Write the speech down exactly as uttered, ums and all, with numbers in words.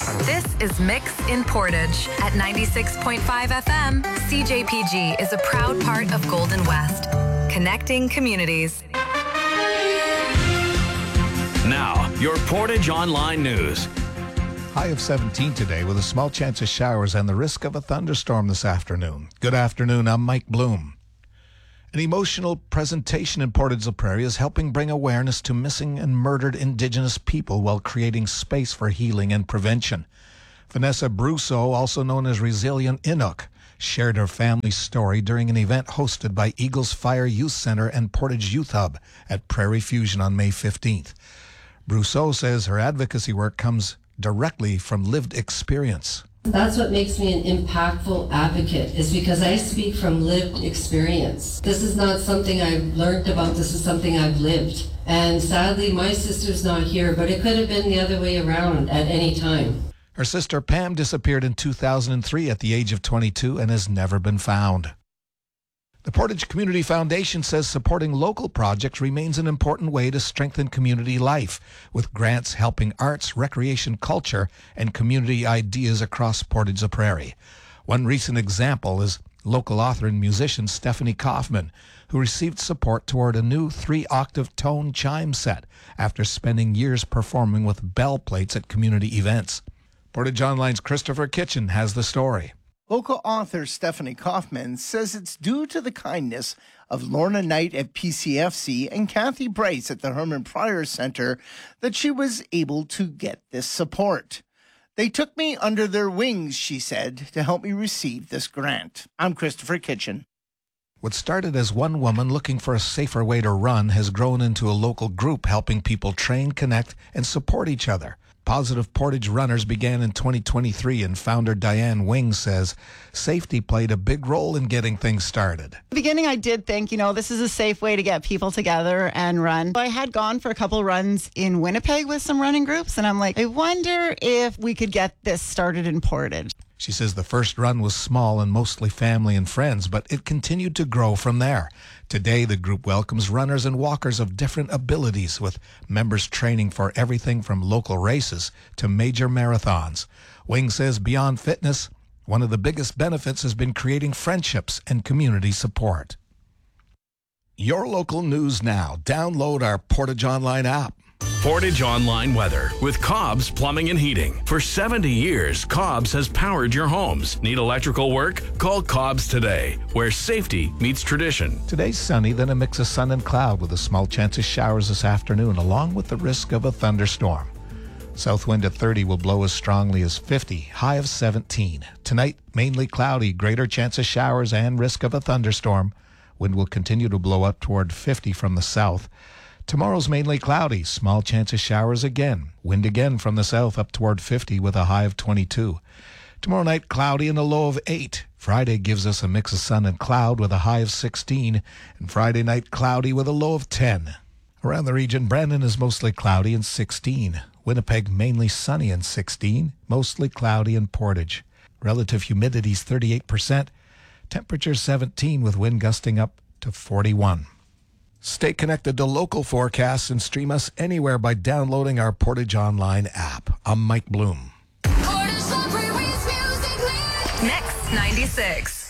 This is Mix in Portage at ninety-six point five F M. C J P G is a proud part of Golden West, connecting communities. Now, your Portage Online News. High of seventeen today with a small chance of showers and the risk of a thunderstorm this afternoon. Good afternoon, I'm Mike Bloom. An emotional presentation in Portage la Prairie is helping bring awareness to missing and murdered Indigenous people while creating space for healing and prevention. Vanessa Brousseau, also known as Resilient Inuk, shared her family's story during an event hosted by Eagles Fire Youth Center and Portage Youth Hub at Prairie Fusion on May fifteenth. Brousseau says her advocacy work comes directly from lived experience. That's what makes me an impactful advocate, is because I speak from lived experience. This is not something I've learned about, this is something I've lived. And sadly, my sister's not here, but it could have been the other way around at any time. Her sister Pam disappeared in two thousand three at the age of twenty-two and has never been found. The Portage Community Foundation says supporting local projects remains an important way to strengthen community life, with grants helping arts, recreation, culture, and community ideas across Portage la Prairie. One recent example is local author and musician Stephanie Kaufman, who received support toward a new three-octave tone chime set after spending years performing with bell plates at community events. Portage Online's Christopher Kitchen has the story. Local author Stephanie Kaufman says it's due to the kindness of Lorna Knight at P C F C and Kathy Bryce at the Herman Pryor Center that she was able to get this support. They took me under their wings, she said, to help me receive this grant. I'm Christopher Kitchen. What started as one woman looking for a safer way to run has grown into a local group helping people train, connect, and support each other. Positive Portage Runners began in twenty twenty-three, and founder Diane Wing says safety played a big role in getting things started. At the beginning, I did think, you know, this is a safe way to get people together and run. I had gone for a couple runs in Winnipeg with some running groups, and I'm like, I wonder if we could get this started in Portage. She says the first run was small and mostly family and friends, but it continued to grow from there. Today, the group welcomes runners and walkers of different abilities, with members training for everything from local races to major marathons. Wing says beyond fitness, one of the biggest benefits has been creating friendships and community support. Your local news now. Download our Portage Online app. Portage Online Weather with Cobb's Plumbing and Heating. For seventy years, Cobb's has powered your homes. Need electrical work? Call Cobb's today, where safety meets tradition. Today's sunny, then a mix of sun and cloud with a small chance of showers this afternoon, along with the risk of a thunderstorm. South wind at thirty will blow as strongly as fifty, high of seventeen. Tonight, mainly cloudy, greater chance of showers and risk of a thunderstorm. Wind will continue to blow up toward fifty from the south. Tomorrow's mainly cloudy, small chance of showers again. Wind again from the south up toward fifty with a high of twenty-two. Tomorrow night cloudy and a low of eight. Friday gives us a mix of sun and cloud with a high of sixteen. And Friday night cloudy with a low of ten. Around the region, Brandon is mostly cloudy and sixteen. Winnipeg mainly sunny and sixteen. Mostly cloudy in Portage. Relative humidity is thirty-eight percent. Temperature seventeen with wind gusting up to forty-one. Stay connected to local forecasts and stream us anywhere by downloading our Portage Online app. I'm Mike Bloom. Mix ninety-six.